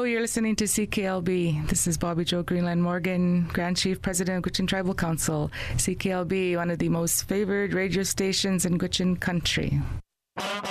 Hello, you're listening to CKLB. This is Bobby Joe Greenland Morgan, Grand Chief President of Gwich'in Tribal Council. CKLB, one of the most favored radio stations in Gwich'in country.